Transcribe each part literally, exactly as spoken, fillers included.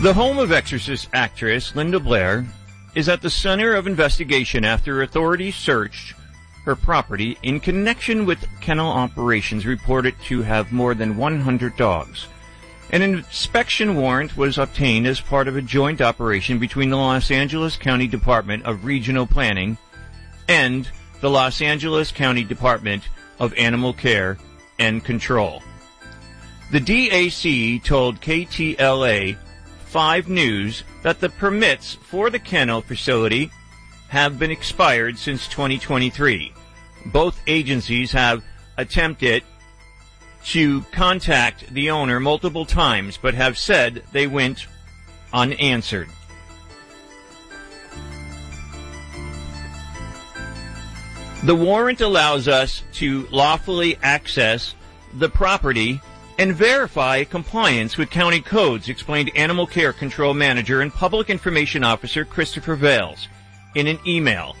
The home of Exorcist actress Linda Blair is at the center of investigation after authorities searched her property in connection with kennel operations reported to have more than one hundred dogs. An inspection warrant was obtained as part of a joint operation between the Los Angeles County Department of Regional Planning and the Los Angeles County Department of Animal Care and Control. The D A C told K T L A five News that the permits for the kennel facility have been expired since twenty twenty-three. Both agencies have attempted to contact the owner multiple times, but have said they went unanswered. The warrant allows us to lawfully access the property and verify compliance with county codes, explained Animal Care Control Manager and Public Information Officer Christopher Vales in an email.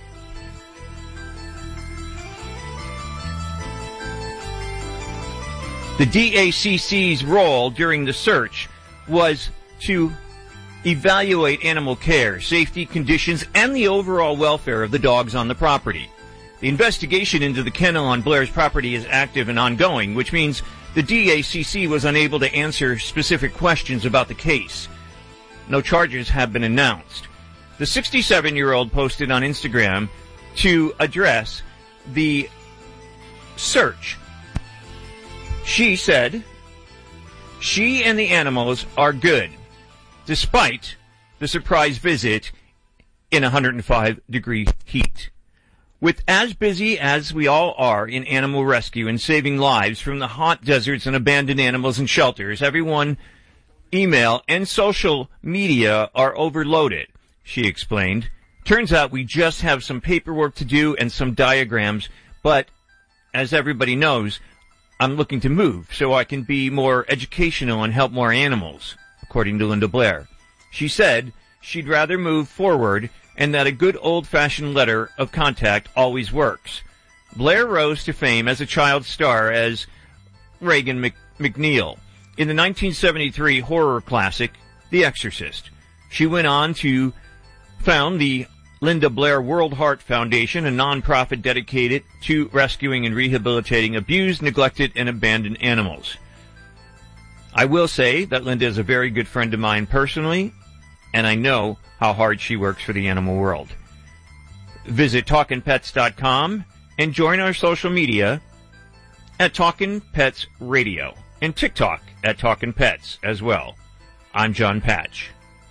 The D A C C's role during the search was to evaluate animal care, safety conditions, and the overall welfare of the dogs on the property. The investigation into the kennel on Blair's property is active and ongoing, which means the D A C C was unable to answer specific questions about the case. No charges have been announced. The sixty-seven-year-old posted on Instagram to address the search. She said, "She and the animals are good, despite the surprise visit in one hundred five degree heat." With as busy as we all are in animal rescue and saving lives from the hot deserts and abandoned animals in shelters, everyone, email, and social media are overloaded, she explained. Turns out we just have some paperwork to do and some diagrams, but as everybody knows, I'm looking to move so I can be more educational and help more animals, according to Linda Blair. She said she'd rather move forward and that a good old-fashioned letter of contact always works. Blair rose to fame as a child star as Regan Mc- McNeil in the nineteen seventy-three horror classic, The Exorcist. She went on to found the Linda Blair World Heart Foundation, a nonprofit dedicated to rescuing and rehabilitating abused, neglected, and abandoned animals. I will say that Linda is a very good friend of mine personally, and I know how hard she works for the animal world. Visit talkin pets dot com and join our social media at Talkin' Pets Radio and TikTok at Talkin' Pets as well. I'm John Patch.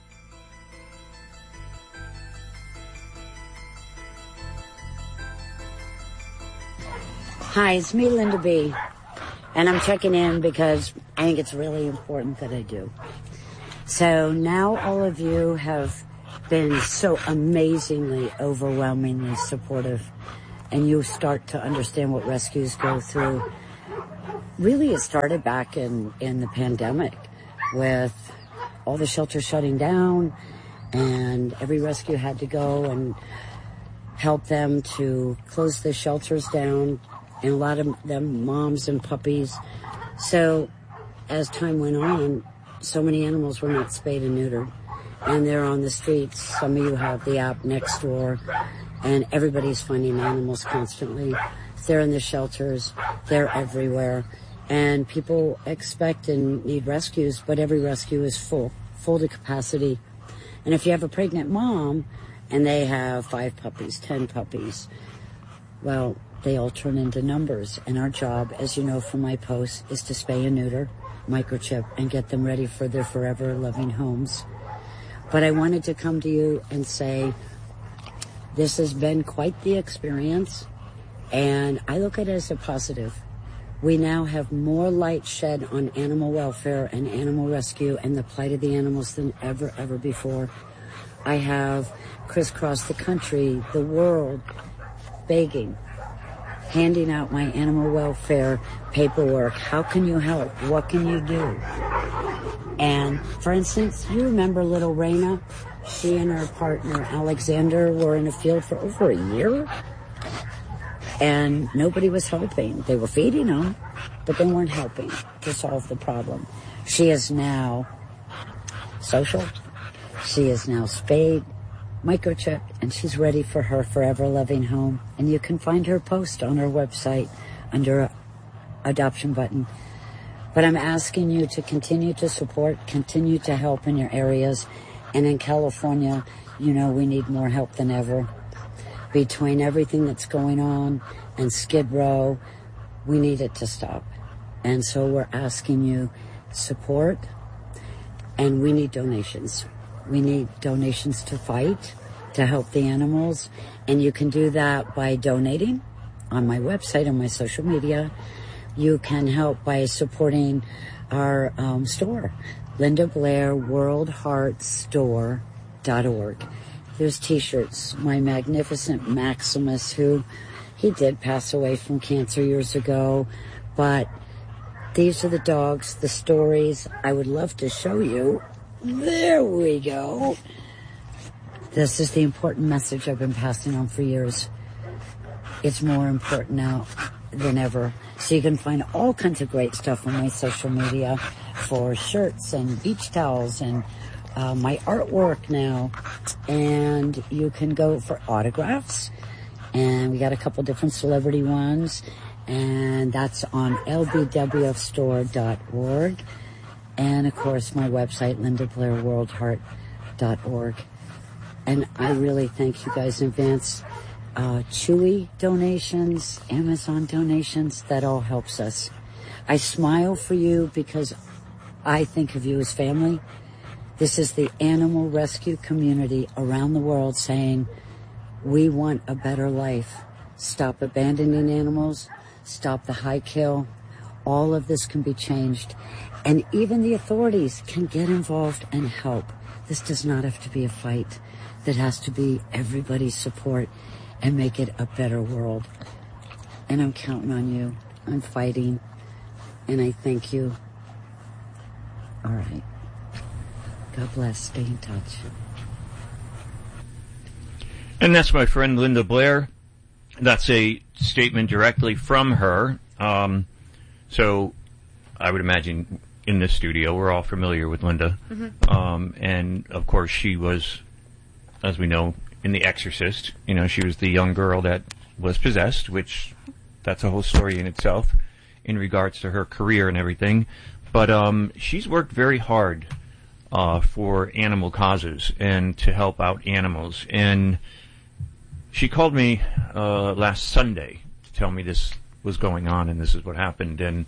Hi, it's me, Linda B. And I'm checking in because I think it's really important that I do. So now all of you have been so amazingly, overwhelmingly supportive, and you start to understand what rescues go through. Really, it started back in, in the pandemic with all the shelters shutting down, and every rescue had to go and help them to close the shelters down, and a lot of them moms and puppies. So as time went on, so many animals were not spayed and neutered, and they're on the streets. Some of you have the app Nextdoor, and everybody's finding animals constantly. They're in the shelters, they're everywhere, and people expect and need rescues, but every rescue is full, full to capacity. And if you have a pregnant mom and they have five puppies, ten puppies, well, they all turn into numbers. And our job, as you know from my posts, is to spay and neuter, microchip, and get them ready for their forever loving homes. But I wanted to come to you and say, this has been quite the experience, and I look at it as a positive. We now have more light shed on animal welfare and animal rescue and the plight of the animals than ever, ever before. I have crisscrossed the country, the world, begging, handing out my animal welfare paperwork. How can you help? What can you do? And, for instance, you remember little Raina? She and her partner, Alexander, were in a field for over a year, and nobody was helping. They were feeding them, but they weren't helping to solve the problem. She is now social. She is now spayed, microchipped, and she's ready for her forever loving home. And you can find her post on our website under a adoption button. But I'm asking you to continue to support, continue to help in your areas. And in California, you know, we need more help than ever. Between everything that's going on and Skid Row, we need it to stop. And so we're asking you support, and we need donations. We need donations to fight, to help the animals. And you can do that by donating on my website and my social media. You can help by supporting our um, store, Linda Blair World Heart Store dot org. There's T-shirts. My magnificent Maximus, who he did pass away from cancer years ago, but these are the dogs, the stories. I would love to show you. There we go. This is the important message I've been passing on for years. It's more important now than ever. So you can find all kinds of great stuff on my social media for shirts and beach towels and uh, my artwork now. And you can go for autographs. And we got a couple different celebrity ones. And that's on L B W F store dot org. And, of course, my website, Linda Blair World Heart dot org. And I really thank you guys in advance. Uh, Chewy donations, Amazon donations, that all helps us. I smile for you because I think of you as family. This is the animal rescue community around the world saying, we want a better life. Stop abandoning animals. Stop the high kill. All of this can be changed. And even the authorities can get involved and help. This does not have to be a fight. That has to be everybody's support and make it a better world. And I'm counting on you. I'm fighting. And I thank you. All right. God bless. Stay in touch. And that's my friend Linda Blair. That's a statement directly from her. Um, so I would imagine in this studio we're all familiar with Linda. Mm-hmm. Um, and, of course, she was, as we know, in The Exorcist. You know, she was the young girl that was possessed, which that's a whole story in itself in regards to her career and everything. But um, she's worked very hard uh, for animal causes and to help out animals. And she called me uh, last Sunday to tell me this was going on and this is what happened. And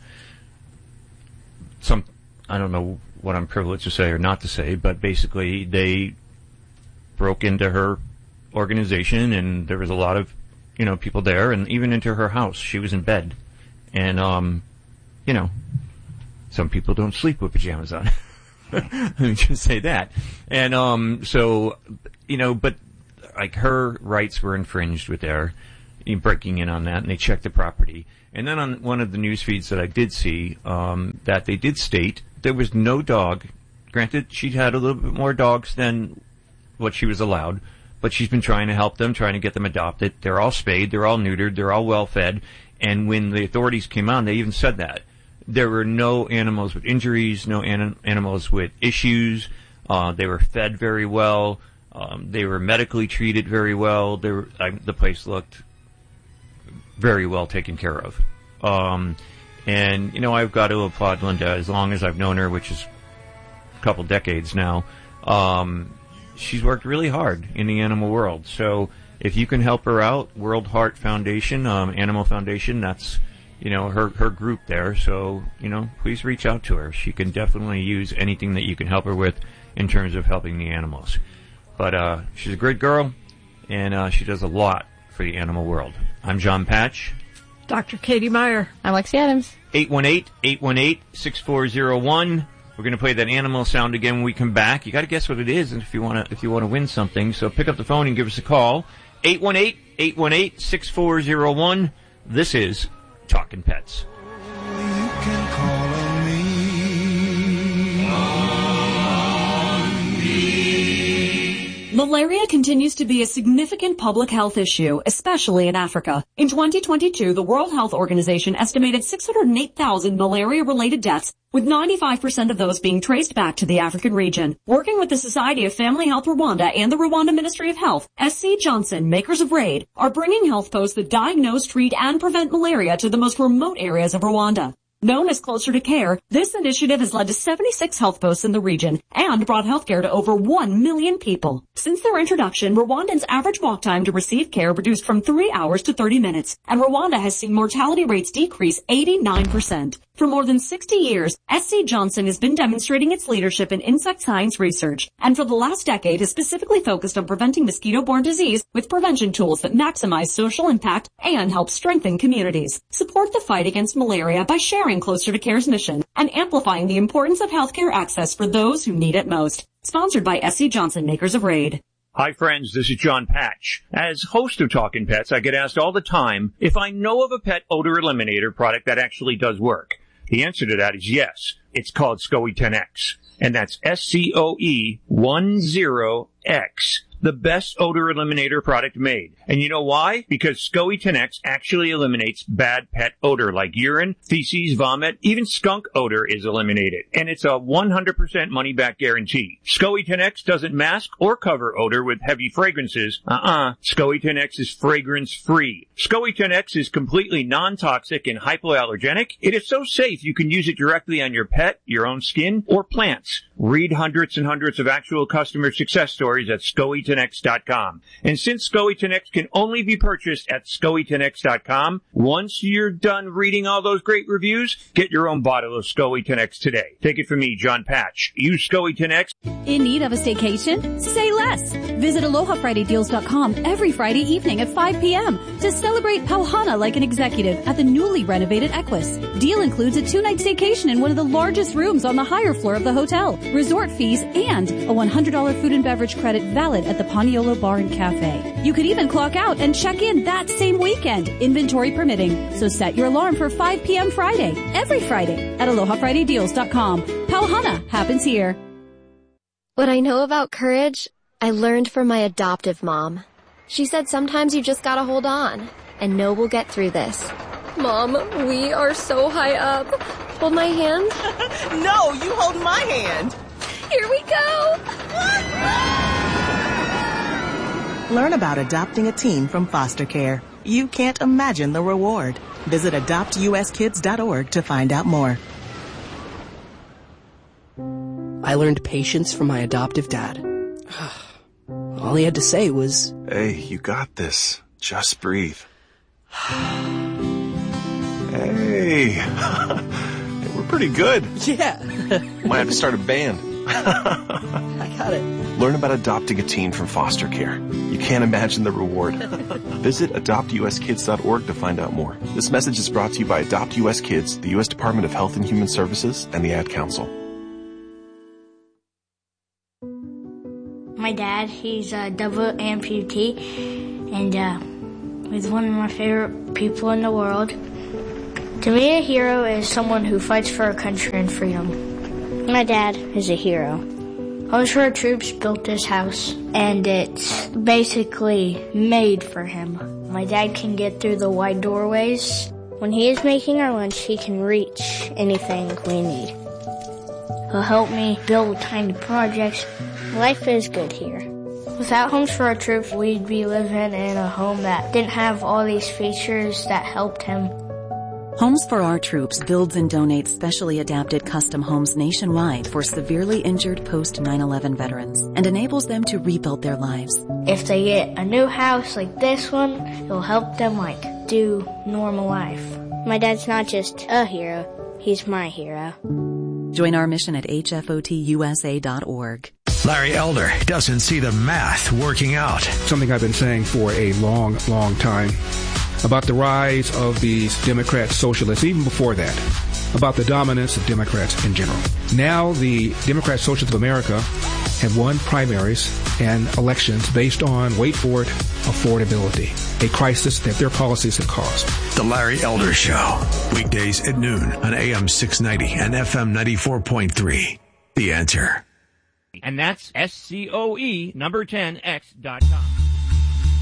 some, I don't know what I'm privileged to say or not to say, but basically they broke into her organization and there was a lot of, you know, people there, and even into her house. She was in bed. And, um, you know, some people don't sleep with pajamas on. Let me just say that. And, um, so, you know, but, like, her rights were infringed with their breaking in on that, and they checked the property. And then on one of the news feeds that I did see, um, that they did state there was no dog. Granted, she had a little bit more dogs than what she was allowed, but she's been trying to help them, trying to get them adopted. They're all spayed, they're all neutered, they're all well fed. And when the authorities came on, they even said that. There were no animals with injuries, no an- animals with issues. Uh, they were fed very well. Um, they were medically treated very well. They were, I, the place looked very well taken care of. Um, and, you know, I've got to applaud Linda as long as I've known her, which is a couple decades now. Um, she's worked really hard in the animal world. So if you can help her out, World Heart Foundation, um, Animal Foundation, that's, you know, her, her group there. So, you know, please reach out to her. She can definitely use anything that you can help her with in terms of helping the animals. But uh, she's a great girl, and uh, she does a lot for the animal world. I'm John Patch. Doctor Katie Meyer. I'm Lexi Adams. eight one eight, eight one eight, six four zero one. We're going to play that animal sound again when we come back. You got to guess what it is if you want to if you want to win something. So pick up the phone and give us a call. eight one eight, eight one eight, six four zero one. This is Talking Pets. You can call on me. Malaria continues to be a significant public health issue, especially in Africa. In twenty twenty-two, the World Health Organization estimated six hundred eight thousand malaria-related deaths, with ninety-five percent of those being traced back to the African region. Working with the Society of Family Health Rwanda and the Rwanda Ministry of Health, S C Johnson, makers of RAID, are bringing health posts that diagnose, treat, and prevent malaria to the most remote areas of Rwanda. Known as Closer to Care, this initiative has led to seventy-six health posts in the region and brought healthcare to over one million people. Since their introduction, Rwandans' average walk time to receive care reduced from three hours to thirty minutes, and Rwanda has seen mortality rates decrease eighty-nine percent. For more than sixty years, S C Johnson has been demonstrating its leadership in insect science research, and for the last decade has specifically focused on preventing mosquito-borne disease with prevention tools that maximize social impact and help strengthen communities. Support the fight against malaria by sharing Closer to Care's mission and amplifying the importance of healthcare access for those who need it most. Sponsored by S C Johnson, makers of RAID. Hi friends, this is John Patch. As host of Talkin' Pets, I get asked all the time if I know of a pet odor eliminator product that actually does work. The answer to that is yes. It's called SCOE ten X, and that's S C O E ten X. The best odor eliminator product made. And you know why? Because SCOE ten X actually eliminates bad pet odor like urine, feces, vomit, even skunk odor is eliminated. And it's a one hundred percent money-back guarantee. SCOE ten X doesn't mask or cover odor with heavy fragrances. Uh-uh. SCOE ten X is fragrance-free. SCOE ten X is completely non-toxic and hypoallergenic. It is so safe you can use it directly on your pet, your own skin, or plants. Read hundreds and hundreds of actual customer success stories at SCOE ten X dot com. And since SCOE ten X can only be purchased at SCOE ten X dot com, once you're done reading all those great reviews, get your own bottle of SCOE ten X today. Take it from me, John Patch. Use SCOE ten X. In need of a staycation? Say less. Visit Aloha Friday Deals dot com every Friday evening at five p.m. to celebrate Pauhana like an executive at the newly renovated Equus. Deal includes a two-night staycation in one of the largest rooms on the higher floor of the hotel, resort fees, and a one hundred dollars food and beverage credit valid at the Paniolo Bar and Cafe. You could even clock out and check in that same weekend, inventory permitting. So set your alarm for five p.m. Friday, every Friday at Aloha Friday Deals dot com. Pauhana happens here. What I know about courage, I learned from my adoptive mom. She said sometimes you just gotta hold on and know we'll get through this. Mom, we are so high up. Hold my hand. No, you hold my hand. Here we go. Learn about adopting a teen from foster care. You can't imagine the reward. Visit adopt U S kids dot org to find out more. I learned patience from my adoptive dad. All he had to say was, "Hey, you got this. Just breathe." Hey, we're pretty good. Yeah. Might have to start a band. I got it. Learn about adopting a teen from foster care. You can't imagine the reward. Visit adopt U S kids dot org to find out more. This message is brought to you by Adopt U S Kids, the U S Department of Health and Human Services, and the Ad Council. My dad, he's a double amputee, and uh, he's one of my favorite people in the world. To me, a hero is someone who fights for our country and freedom. My dad is a hero. Homes for Our Troops built this house, and it's basically made for him. My dad can get through the wide doorways. When he is making our lunch, he can reach anything we need. He'll help me build tiny projects. Life is good here. Without Homes for Our Troops, we'd be living in a home that didn't have all these features that helped him. Homes for Our Troops builds and donates specially adapted custom homes nationwide for severely injured post nine eleven veterans and enables them to rebuild their lives. If they get a new house like this one, it'll help them like do normal life. My dad's not just a hero, he's my hero. Join our mission at H F O T U S A dot org. Larry Elder doesn't see the math working out. Something I've been saying for a long, long time about the rise of these Democrat socialists, even before that, about the dominance of Democrats in general. Now the Democrat Socialists of America have won primaries and elections based on, wait for it, affordability, a crisis that their policies have caused. The Larry Elder Show, weekdays at noon on A M six ninety and F M ninety-four point three. The Answer. And that's S C O E number ten X dot com.